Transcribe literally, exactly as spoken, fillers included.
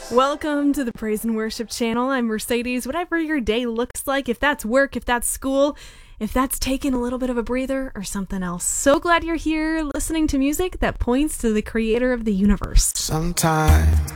Welcome to the Praise and Worship channel. I'm Mercedes. Whatever your day looks like, if that's work, if that's school, if that's taking a little bit of a breather or something else. So glad you're here listening to music that points to the creator of the universe. Sometimes